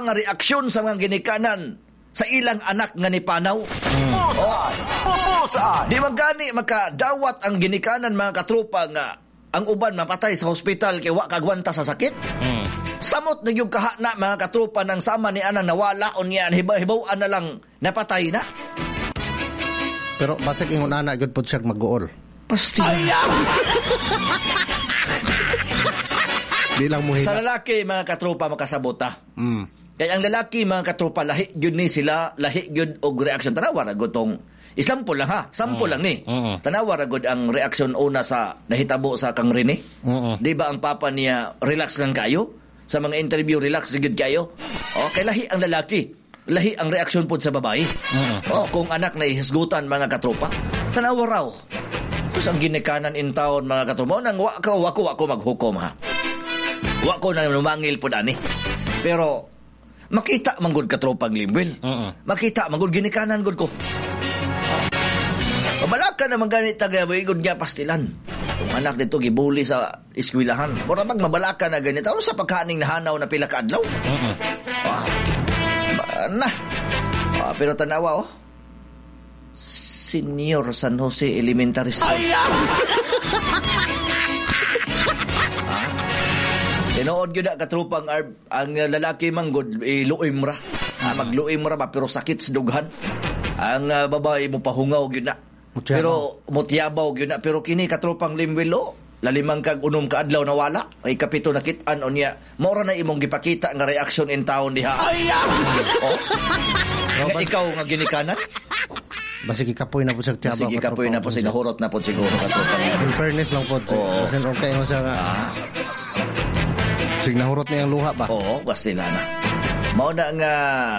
mga reaksyon sa mga ginikanan sa ilang anak nga ni Panaw. Di magani makadawat ang ginikanan mga katropa nga ang uban mapatay sa hospital kay wa kagwanta sa sakit. Samot na yung kahana mga katropa ng sama ni anang nawala unya hibaw-hibawan na lang napatay na. Pero basig ingon ana gyud pud siya mag-goal. Pasti. Di lang mo sa lalaki mga katropa makasabota. Kaya ang lalaki mga katropa lahi gyud ni sila, lahi gyud og reaksyon. Tanawa ra gud tong isample lang ha, sample lang ni. Tanawa ra gud ang reaksyon una sa nahitabo sa kang Rene. Di ba ang papa niya relax lang kayo? Sa mga interview relax gud kayo. Okay, lahi ang lalaki. Lahi ang reaksyon po sa babae. Kung anak na ihisgutan mga katropa, tanawa raw. Tapos ang ginikanan in town mga katropa, nang wako maghukom ha. Wako na lumangil po dani. Pero makita manggod katropang Limwil. Makita manggod ginikanan gud ko. Mabalaka naman ganit tagabigod niya pastilan. Itong anak dito gibuli sa eskwelahan. Mura mabalaka na ganito sa pagkaning nahanaw na pila ka adlaw. Pero tanawa Senior San Jose Elementary School. Tinood yun na katrupang ang lalaki manggod luim ra. Magluim ra ba pero sakit sa dughan. Ang babae mo pahungaw yun na. Pero mutyabaw yun na. Pero kini katrupang Limwilo, lalimang kag unom ka adlaw na wala. Ay kapito nakitaan o niya. Maura na imong gipakita nga reaksyon in town diha. Ikaw nga ginikanan? Basig kapoy na po siya tiyaba. Basig kapoy na po siya. Nahurot na po siguro. In fairness lang po. Kasi okay mo siya nga. Nahurot niya ang luha ba? Oo, bastila na. Mao na nga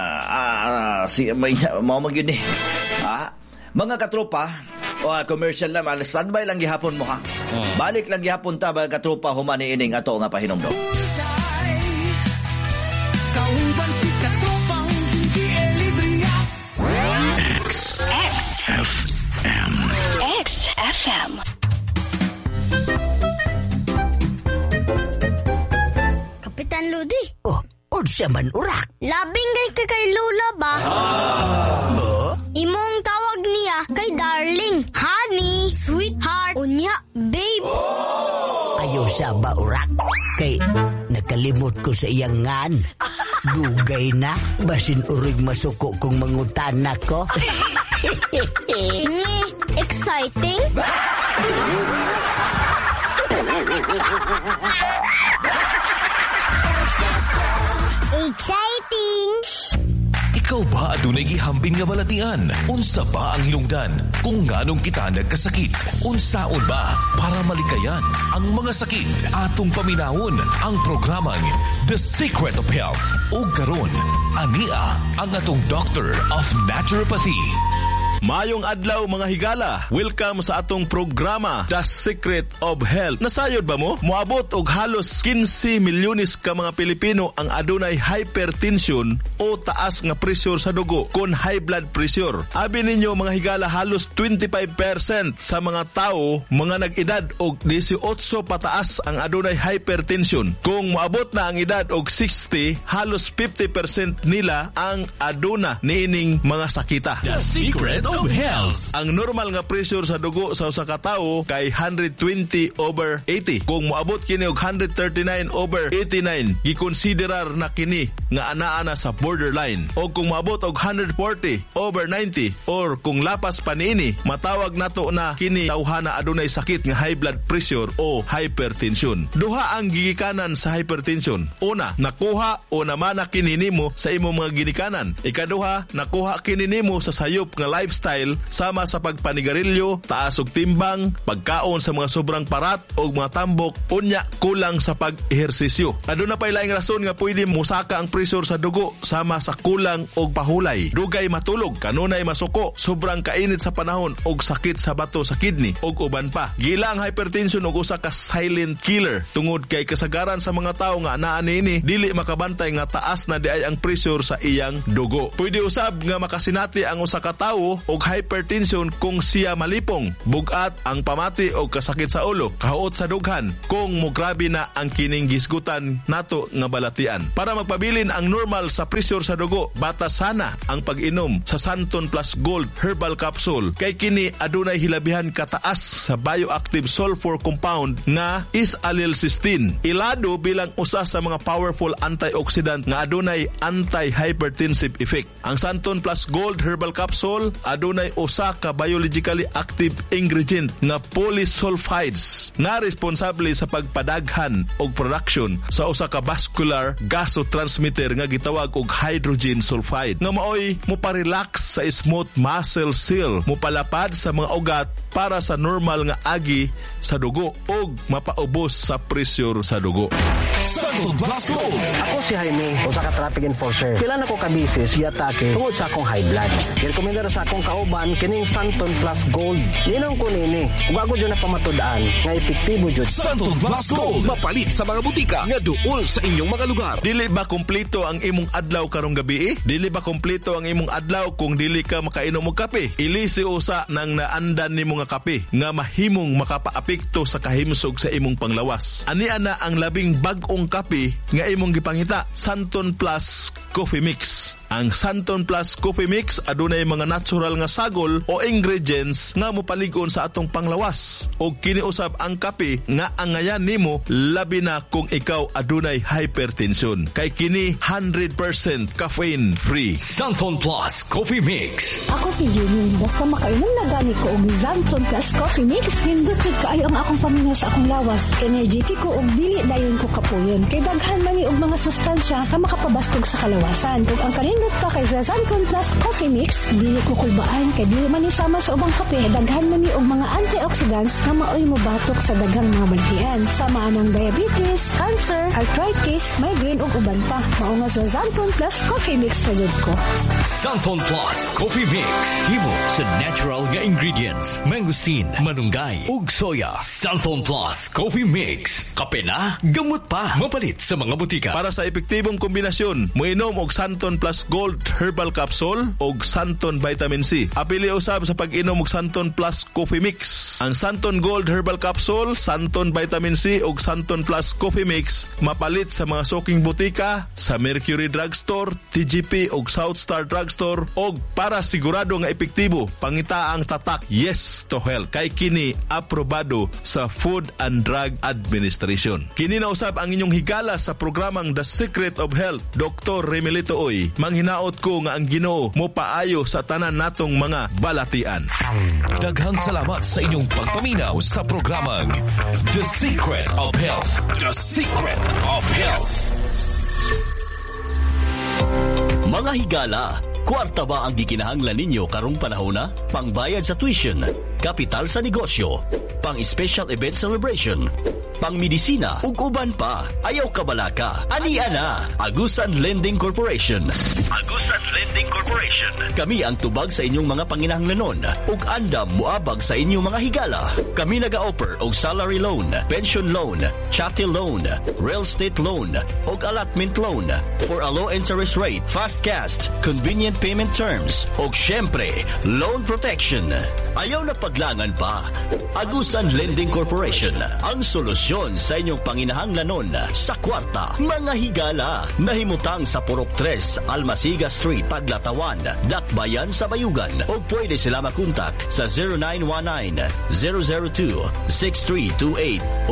mao magyud ni. Mga katropa, commercial na standby lang gihapon mo ha. Balik lang gihapon ta mga katropa humani ining ato nga pahinomdom. XFM. Kapitan Ludi. Unsa man urak? Labing kay Lola ba? Imong tawag niya kay darling, honey, sweetheart, unya, babe. Ayaw sa ba urak? Kay nakalimot ko sa iyang ngan. Dugay na, basin urig masuko kung mangutana ko. Exciting? Exciting! Ikaw ba adunay gihambin nga balatian? Unsa ba ang hinungdan? Kung nganong kita nagkasakit? Unsaon ba para malikayan ang mga sakit? Atong paminahon ang programang The Secret of Health. O karon, ania ang atong Doctor of Naturopathy. Mayong adlaw mga higala. Welcome sa atong programa The Secret of Health. Nasayod ba mo? Moabot og halos 15 milyones ka mga Pilipino ang adunay hypertension o taas nga pressure sa dugo kon high blood pressure. Abi ninyo mga higala, halos 25% sa mga tao mga nag-edad og 18 pataas ang adunay hypertension. Kung moabot na ang edad og 60, halos 50% nila ang aduna niining mga sakita. The Secret of Health. Ang normal nga pressure sa dugo sa usa ka tawo kay 120/80. Kung moabot kini og 139/89, gikonsiderar na kini nga anaa na sa borderline. O kung moabot og 140/90 or kung lapas pa niini, matawag nato na kini tawhana adunay sakit nga high blood pressure o hypertension. Duha ang gigikanan sa hypertension. Una, nakuha o namana kini nimo sa imong mga ginikanan. Ikaduha, nakuha kini nimo sa sayop nga lifestyle sama sa pagpanigarilyo, taas og timbang, pagkaon sa mga sobrang parat o mga tambok, unya kulang sa pag-ehersisyo. Aduna pay laing rason nga pwede musaka ang pressure sa dugo sama sa kulang og pahulay, dugay matulog, kanunay masuko, sobrang kainit sa panahon og sakit sa bato sa kidney og uban pa. Gila ang hypertension og usa ka silent killer tungod kay kasagaran sa mga tawo nga anaa niini dili makabantay nga taas na diay ang pressure sa iyang dugo. Pwede usab nga makasinati ang usa ka tawo og hypertension kung siya malipong, bugat ang pamati o kasakit sa ulo, kahuot sa dughan kung mugrabe na ang kining gisgutan nato nga balatian. Para magpabilin ang normal sa pressure sa dugo, batasana ang pag-inom sa Santon Plus Gold Herbal Capsule kay kini adunay hilabihan kataas sa bioactive sulfur compound nga is-allyl-cysteine. Ilado bilang usa sa mga powerful antioxidant nga adunay anti-hypertensive effect. Ang Santon Plus Gold Herbal Capsule adunay usa ka biologically active ingredient nga polysulfides nga responsable sa pagpadaghan og production sa usa ka vascular gasotransmitter nga gitawag og hydrogen sulfide nga maoy moparelax sa smooth muscle seal, mopalapad sa mga ugat para sa normal nga agi sa dugo ug mapaubos sa pressure sa dugo. Santon Plus Gold. Ako si Jaime, usa ka traffic enforcer. Kailan ako kabisis giatake tungod sa akong high blood. Girekomenda sa akong kauban kining Santon Plus Gold. Ninong ko nini, ug ako jud na pamatud-an nga epektibo jud. Santon Plus Gold mapalit sa mga butika nga duol sa inyong mga lugar. Dili ba kumpleto ang imong adlaw karong gabi? Dili ba kumpleto ang imong adlaw kung dili ka makainom og kape? Ilisi usa nang naandan nimo nga kape nga mahimong makapaapekto sa kahimsog sa imong panglawas. Ani ana ang labing bag-ong kape nga imong gipangita, Santon Plus Coffee Mix. Ang Santon Plus Coffee Mix adunay mga natural nga sagol o ingredients nga mopalig-on sa atong panglawas. Og kiniusab ang kape nga angayan nimo labi na kung ikaw adunay hypertension. Kay kini 100% caffeine free. Santon Plus Coffee Mix. Ako si Jenny. Basta makainom na gani ko og Santon Plus Coffee Mix, hindot jud kaayo ang akong paminaw sa akong lawas. Energetic ko og dili dayon ko kapuyon. Kay daghan man ni og mga sustansya nga makapabastog sa kalawasan. Ug ang kanindot pa kay Santon Plus Coffee Mix, dili ko kulbaan kay dili man isama sa ubang kape. Daghan man ni og mga antioxidants nga maoy mobatok sa daghang mga baltian. Sama ng diabetes, cancer, arthritis, migraine ug uban pa. Mao nga sa Santon Plus Coffee Mix sa jud ko. Santon Plus Coffee Mix. Himo sa natural nga ingredients. Mangosteen, manunggay ug soya. Santon Plus Coffee Mix. Kape na, gamot pa. Mapalit sa mga butika. Para sa epektibong kombinasyon, moinom og Santon Plus Gold Herbal Capsule og Santon Vitamin C. Apili usab sa pag-inom og Santon Plus Coffee Mix. Ang Santon Gold Herbal Capsule, Santon Vitamin C ug Santon Plus Coffee Mix mapalit sa mga suking butika, sa Mercury Drugstore, TGP ug South Star Drugstore. Og para sigurado nga epektibo, pangita ang tatak Yes to Health kay kini aprobado sa Food and Drug Administration. Kini na usab ang inyong higala sa programang The Secret of Health, Dr. Remelito Oy. Manghinaot ko nga ang Ginoo mo paayo sa tanan natong mga balatian. Daghang salamat sa inyong pagpaminaw sa programang The Secret of Health. The Secret of Health. Mga higala, kwarta ba ang gikinahanglan ninyo karong panahon na? Pangbayad sa tuition, kapital sa negosyo, pang-special event celebration, pang-medisina, ug uban pa. Ayaw kabalaka. Ani ana, Agusan Lending Corporation. Agusan Lending Corporation. Kami ang tubag sa inyong mga panginahanglanon ug andam muabag sa inyong mga higala. Kami naga-offer og salary loan, pension loan, chattel loan, real estate loan ug allotment loan for a low interest rate, fast cash, convenient payment terms ug syempre, loan protection. Ayaw na paglangan pa. Agusan Lending Corporation, ang solusyon sa inyong panginahanglanon sa kwarta. Mga higala, nahimutang sa Purok 3, Almasiga Street, Taglatawan, Dakbayan sa Bayugan. O pwede sila makontak sa 0919-002-6328 o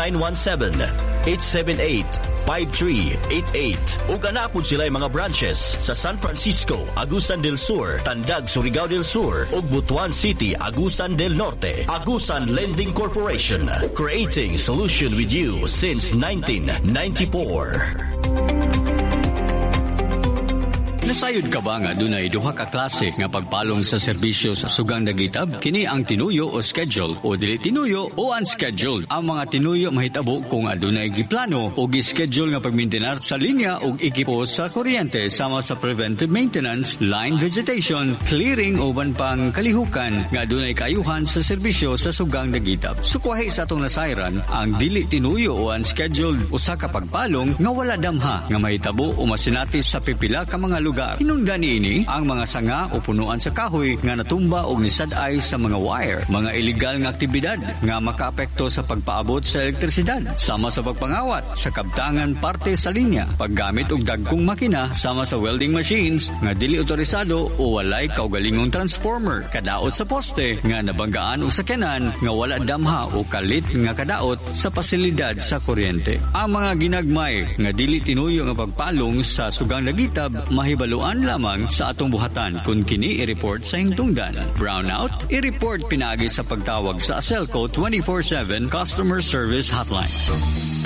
0917-878-5388. Ug anapod sila mga branches sa San Francisco, Agusan del Sur, Tandag, Surigao del Sur ug Butuan City, Agusan del Norte. Agusan Lending Corporation, creating solution with you since 1994. Nasayod ka ba nga dunay duha ka klase nga pagpalong sa serbisyo sa sugang dagitab? Kini ang tinuyo o schedule o dili tinuyo o unscheduled. Ang mga tinuyo mahitabo kung adunay giplano o gi-schedule nga pagmaintenar sa linya o ekipo sa kuryente sama sa preventive maintenance, line vegetation, clearing uban pang kalihukan nga adunay kaayuhan sa serbisyo sa sugang dagitab. Sukwahi sa atong nasayran ang dili tinuyo o unscheduled usa ka pagpalong nga wala damha nga mahitabo o masinatis sa pipila ka mga lugar lugar. Hinungdan niini ang mga sanga o punuan sa kahoy nga natumba og nisad-ay sa mga wire, mga illegal nga aktibidad nga makaapekto sa pagpaabot sa elektrisidad, sama sa pagpangawat sa kabtangan parte sa linya, paggamit og dagkong makina sama sa welding machines nga dili otorisado o walay kaugalingong transformer, kadaot sa poste nga nabanggaan og sakyanan nga wala damha o kalit nga kadaot sa pasilidad sa kuryente. Ang mga ginagmay nga dili tinuyo nga pagpalong sa sugang nagitab mahibaluan lamang sa atong buhatan kung kini i-report sa hingtungdan. Brownout, i-report pinagi sa pagtawag sa Aselco 24/7 Customer Service Hotline.